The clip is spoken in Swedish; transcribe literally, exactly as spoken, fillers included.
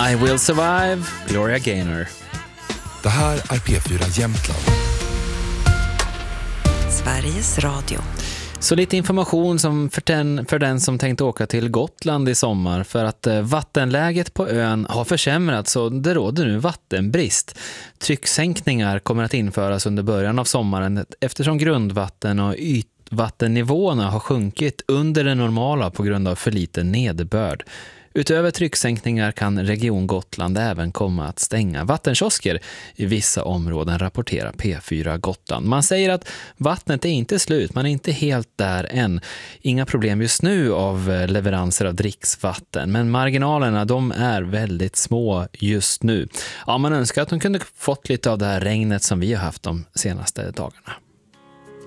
I Will Survive, Gloria Gaynor. Det här är P fyra Jämtland. Sveriges Radio. Så lite information som för den, för den som tänkte åka till Gotland i sommar, för att vattenläget på ön har försämrats och det råder nu vattenbrist. Trycksänkningar kommer att införas under början av sommaren eftersom grundvatten och ytvattennivåerna har sjunkit under det normala på grund av för liten nederbörd. Utöver trycksänkningar kan Region Gotland även komma att stänga vattenkiosker i vissa områden, rapporterar P fyra Gotland. Man säger att vattnet är inte slut, man är inte helt där än. Inga problem just nu av leveranser av dricksvatten, men marginalerna de är väldigt små just nu. Ja, man önskar att de kunde fått lite av det här regnet som vi har haft de senaste dagarna.